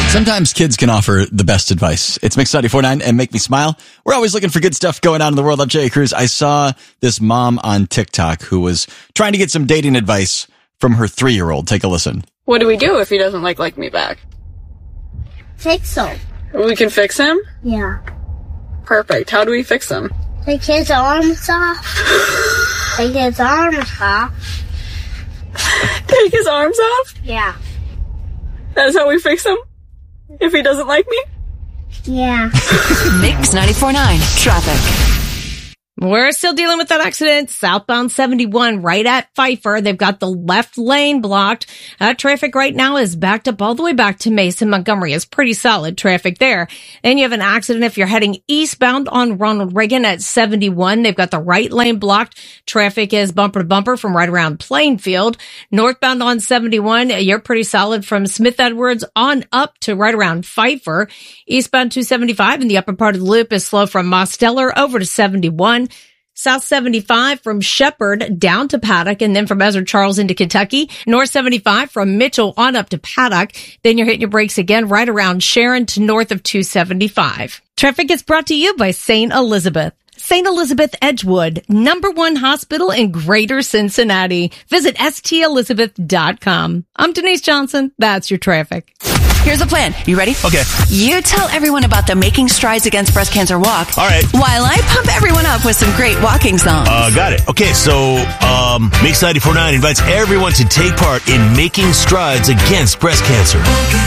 Sometimes kids can offer the best advice. It's Mix 94.9 and Make Me Smile. We're always looking for good stuff going on in the world. I'm Jay Cruz. I saw this mom on TikTok who was trying to get some dating advice from her 3-year-old. Take a listen. What do we do if he doesn't like me back? Fix him. We can fix him? Yeah. Perfect. How do we fix him? Take his arms off. Take his arms off. Take his arms off? Yeah. That's how we fix him? If he doesn't like me? Yeah. Mix 94.9 traffic. We're still dealing with that accident. Southbound 71 right at Pfeiffer. They've got the left lane blocked. Traffic right now is backed up all the way back to Mason. Montgomery is pretty solid traffic there. Then you have an accident if you're heading eastbound on Ronald Reagan at 71. They've got the right lane blocked. Traffic is bumper to bumper from right around Plainfield. Northbound on 71, you're pretty solid from Smith Edwards on up to right around Pfeiffer. Eastbound 275 in the upper part of the loop is slow from Mosteller over to 71. South 75 from Shepherd down to Paddock, and then from Ezra Charles into Kentucky. North 75 from Mitchell on up to Paddock. Then you're hitting your brakes again right around Sharon to north of 275. Traffic is brought to you by St. Elizabeth. St. Elizabeth Edgewood, #1 hospital in Greater Cincinnati. Visit stelizabeth.com. I'm Denise Johnson. That's your traffic. Here's the plan. You ready? Okay. You tell everyone about the Making Strides Against Breast Cancer walk. All right. While I pump everyone up with some great walking songs. Got it. Okay, so Mix 94.9 invites everyone to take part in Making Strides Against Breast Cancer.